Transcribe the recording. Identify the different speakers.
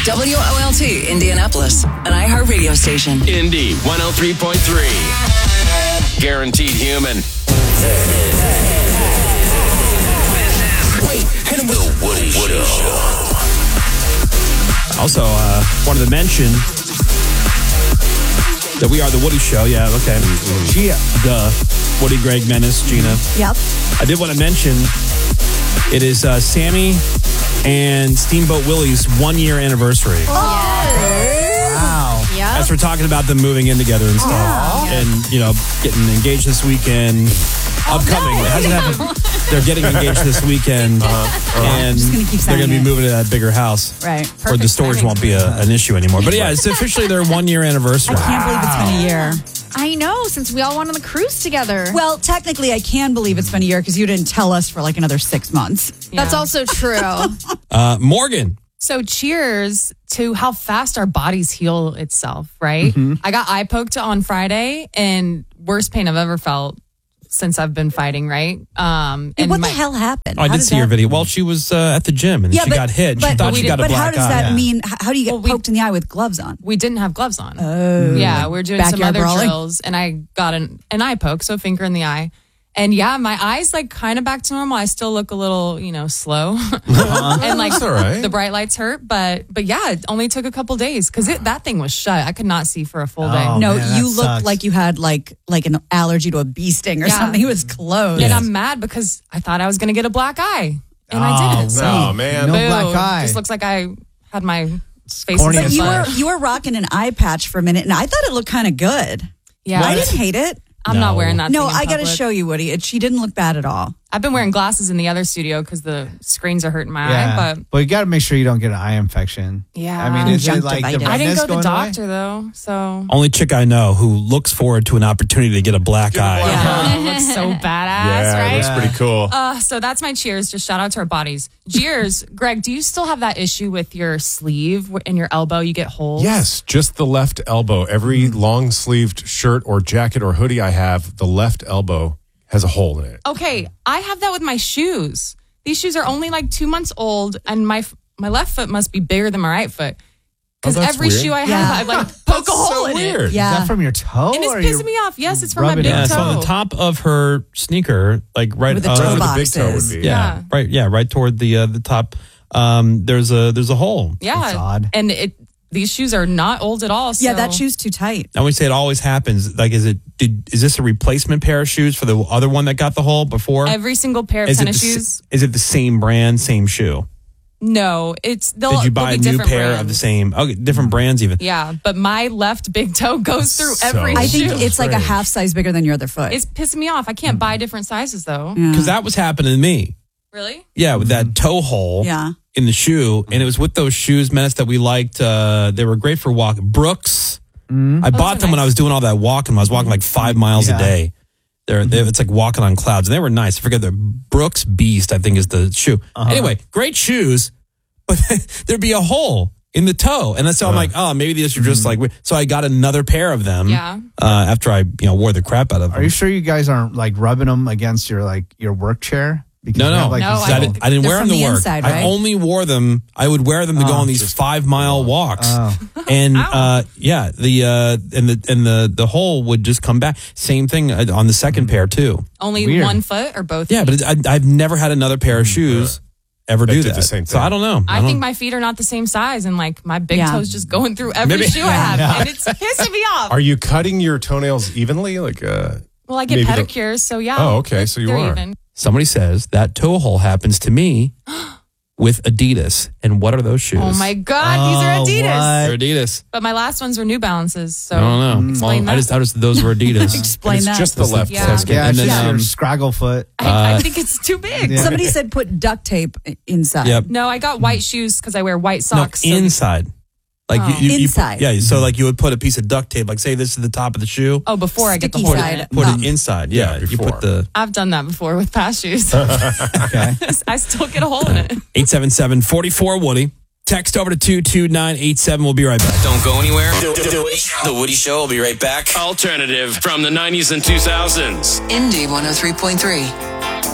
Speaker 1: WOLT Indianapolis, an iHeart radio station.
Speaker 2: Indy 103.3. Guaranteed human. The Woody Show.
Speaker 3: Also, wanted to mention that we are the Woody Show. Yeah, okay.
Speaker 4: Gia.
Speaker 3: Duh. Woody, Greg, Menace, Gina.
Speaker 5: Yep.
Speaker 3: I did want to mention it is Sammy and Steamboat Willie's 1-year anniversary.
Speaker 4: Wow.
Speaker 5: Yep.
Speaker 3: As we're talking about them moving in together and stuff. And, getting engaged this weekend. Upcoming. It hasn't happened. They're getting engaged this weekend. And
Speaker 5: Just gonna keep
Speaker 3: they're going to be
Speaker 5: saying it.
Speaker 3: moving to that bigger house.
Speaker 5: Right.
Speaker 3: Where the storage won't be an issue anymore. But yeah, it's officially their 1-year anniversary.
Speaker 5: I can't believe it's been a year.
Speaker 6: I know, since we all went on the cruise together.
Speaker 5: Well, technically, I can believe it's been a year because you didn't tell us for like another 6 months.
Speaker 6: That's also true.
Speaker 3: Morgan.
Speaker 7: So cheers to how fast our bodies heal itself, right? I got eye poked on Friday and worst pain I've ever felt since I've been fighting, right?
Speaker 5: And what the hell happened?
Speaker 3: I did see your video. Well, she was at the gym and she got hit. She thought she got a black eye.
Speaker 5: But how does that mean? How do you get poked in the eye with gloves on?
Speaker 7: We didn't have gloves on.
Speaker 5: Oh.
Speaker 7: Yeah, we were doing some
Speaker 5: Backyard
Speaker 7: other
Speaker 5: brawling?
Speaker 7: drills and I got an eye poke, so finger in the eye. And yeah, my eye's like kind of back to normal. I still look a little, slow. And like
Speaker 8: all right.
Speaker 7: the bright lights hurt. But yeah, it only took a couple days because that thing was shut. I could not see for a full day.
Speaker 4: Oh,
Speaker 5: No,
Speaker 4: man,
Speaker 5: you
Speaker 4: that
Speaker 5: looked
Speaker 4: sucks.
Speaker 5: like you had like an allergy to a bee sting or
Speaker 7: Yeah.
Speaker 5: something. It was closed.
Speaker 7: And I'm mad because I thought I was going to get a black eye. And I didn't. So
Speaker 8: Oh, man.
Speaker 4: No
Speaker 7: boo.
Speaker 4: black eye.
Speaker 7: Just looks like I had my face
Speaker 4: Corny
Speaker 7: in
Speaker 4: as
Speaker 7: the
Speaker 5: But
Speaker 4: fuck.
Speaker 7: butt.
Speaker 5: you were rocking an eye patch for a minute, and I thought it looked kind of good.
Speaker 7: Yeah,
Speaker 5: I didn't hate it.
Speaker 7: I'm not wearing that.
Speaker 5: No,
Speaker 7: thing in
Speaker 5: I got to
Speaker 7: public.
Speaker 5: show you, Woody. She didn't look bad at all.
Speaker 7: I've been wearing glasses in the other studio because the screens are hurting my eye. But
Speaker 4: you got to make sure you don't get an eye infection.
Speaker 7: yeah,
Speaker 4: I mean, is it
Speaker 5: Conjunctivitis.
Speaker 4: like the
Speaker 7: I didn't
Speaker 4: redness
Speaker 7: go to the
Speaker 4: going away?
Speaker 7: doctor though. So
Speaker 3: Only chick I know who looks forward to an opportunity to get a black eye.
Speaker 7: yeah, it looks so badass,
Speaker 8: Yeah,
Speaker 7: right?
Speaker 8: it looks pretty cool.
Speaker 7: So that's my cheers. Just shout out to our bodies. Cheers, Greg. Do you still have that issue with your sleeve and your elbow? You get holes.
Speaker 8: Yes, just the left elbow. Every long-sleeved shirt or jacket or hoodie I have, the left elbow has a hole in it.
Speaker 7: Okay, I have that with my shoes. These shoes are only like 2 months old, and my left foot must be bigger than my right foot because
Speaker 8: that's
Speaker 7: every
Speaker 8: weird.
Speaker 7: shoe I have,
Speaker 5: Yeah.
Speaker 7: I like poke a hole
Speaker 8: So
Speaker 7: in
Speaker 8: weird.
Speaker 7: it,
Speaker 4: Is
Speaker 5: Yeah.
Speaker 4: that from your toe?
Speaker 7: and it's
Speaker 4: or
Speaker 7: pissing
Speaker 4: your-
Speaker 7: me off. Yes, it's from my
Speaker 4: rubbing
Speaker 7: big
Speaker 4: it
Speaker 7: toe.
Speaker 3: Yeah, so on the top of her sneaker, like right
Speaker 5: Where the toe
Speaker 8: Where the
Speaker 5: box
Speaker 8: big toe
Speaker 5: is.
Speaker 8: would be.
Speaker 3: yeah, right toward the top. There's a hole.
Speaker 7: Yeah,
Speaker 4: That's odd.
Speaker 7: and these shoes are not old at all. So.
Speaker 5: Yeah, that shoe's too tight.
Speaker 3: I would say it always happens. Like, is this a replacement pair of shoes for the other one that got the hole before?
Speaker 7: Every single pair of
Speaker 3: is
Speaker 7: tennis
Speaker 3: it the,
Speaker 7: shoes.
Speaker 3: Is it the same brand, same shoe?
Speaker 7: No,
Speaker 3: Did you buy a new pair of the same? Okay, different brands even.
Speaker 7: Yeah, but my left big toe goes through
Speaker 8: So
Speaker 7: every
Speaker 5: I
Speaker 7: shoe.
Speaker 5: think it's like a
Speaker 8: strange.
Speaker 5: half size bigger than your other foot.
Speaker 7: It's pissing me off. I can't buy different sizes though.
Speaker 3: Because that was happening to me.
Speaker 7: Really?
Speaker 3: Yeah, with that toe hole
Speaker 5: Yeah.
Speaker 3: in the shoe. And it was with those shoes, Menace, that we liked. They were great for walking. Brooks. I bought them when I was doing all that walking. I was walking like 5 miles a day. It's like walking on clouds. And they were nice. I forget the Brooks Beast, I think is the shoe. Anyway, great shoes, but there'd be a hole in the toe. And that's so I'm like, oh, maybe these are just like, so I got another pair of them.
Speaker 7: Yeah.
Speaker 3: After I wore the crap out of them.
Speaker 4: Are you sure you guys aren't like rubbing them against your work chair? Because
Speaker 3: No,
Speaker 4: you
Speaker 3: no.
Speaker 4: have, like,
Speaker 7: No,
Speaker 4: these
Speaker 3: I
Speaker 4: little-
Speaker 3: didn't
Speaker 5: They're
Speaker 3: wear them
Speaker 5: from
Speaker 3: to
Speaker 5: the
Speaker 3: work.
Speaker 5: inside,
Speaker 3: I
Speaker 5: right?
Speaker 3: only wore them. I would wear them to go on these 5 mile walks. And yeah, the hole would just come back. Same thing on the second pair too.
Speaker 7: Only
Speaker 4: Weird.
Speaker 7: one foot or both?
Speaker 3: Yeah,
Speaker 7: feet?
Speaker 3: but I've never had another pair of shoes ever do
Speaker 8: did
Speaker 3: that.
Speaker 8: the same
Speaker 3: So
Speaker 8: thing.
Speaker 3: I don't know.
Speaker 7: I think my feet are not the same size, and like my big
Speaker 5: Yeah.
Speaker 7: toe's just going through every
Speaker 3: Maybe-
Speaker 7: shoe I have, and it's pissing me off.
Speaker 8: Are you cutting your toenails evenly?
Speaker 7: Well, I get
Speaker 8: maybe the-
Speaker 7: pedicures, so yeah.
Speaker 8: Oh, okay, so you
Speaker 7: they're
Speaker 8: are.
Speaker 7: even.
Speaker 3: somebody says that toe hole happens to me with Adidas. And what are those shoes?
Speaker 7: Oh my God, these are Adidas.
Speaker 3: They're Adidas.
Speaker 7: But my last ones were New Balances, so
Speaker 3: I don't know.
Speaker 7: explain
Speaker 3: Well,
Speaker 7: that.
Speaker 3: I just those were Adidas.
Speaker 5: Explain
Speaker 8: it's
Speaker 5: that.
Speaker 8: just the left
Speaker 7: Yeah.
Speaker 8: foot.
Speaker 4: Yeah,
Speaker 3: And
Speaker 4: it's
Speaker 3: then,
Speaker 4: just your scraggle foot.
Speaker 7: I think it's too big.
Speaker 4: Yeah.
Speaker 5: Somebody said put duct tape inside.
Speaker 3: Yep.
Speaker 7: No, I got white shoes because I wear white
Speaker 3: No,
Speaker 7: socks. so-
Speaker 3: inside. Like you
Speaker 5: Inside.
Speaker 3: yeah, so like you would put a piece of duct tape, like say this is the top of the shoe.
Speaker 7: oh, before I get the
Speaker 5: Sticky
Speaker 7: hole in
Speaker 5: side.
Speaker 7: it.
Speaker 3: Put
Speaker 5: Up.
Speaker 3: it inside. Yeah, you
Speaker 8: before.
Speaker 3: put the
Speaker 7: I've done that before with past shoes.
Speaker 4: Okay.
Speaker 7: I still get a hole in it.
Speaker 3: 877-44-WOODY. Text over to 22987. We'll be right back.
Speaker 2: Don't go anywhere. The Woody Show will be right back. Alternative from the 90s and 2000s.
Speaker 1: Indy 103.3.